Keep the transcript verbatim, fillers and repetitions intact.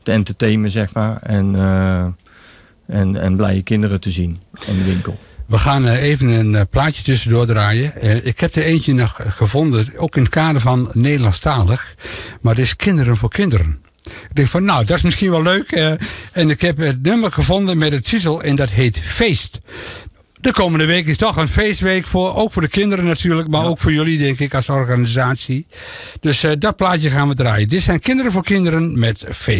te entertainen, zeg maar. En, uh, en, en blije kinderen te zien in de winkel. We gaan uh, even een uh, plaatje tussendoor draaien. Uh, ik heb er eentje nog gevonden, ook in het kader van Nederlandstalig. Maar het is Kinderen voor Kinderen. Ik denk van, nou, dat is misschien wel leuk. Uh, en ik heb het nummer gevonden met de titel en dat heet Feest. De komende week is toch een feestweek, voor, ook voor de kinderen natuurlijk, maar ja. ook voor jullie, denk ik, als organisatie. Dus uh, dat plaatje gaan we draaien. Dit zijn Kinderen voor Kinderen met Feest.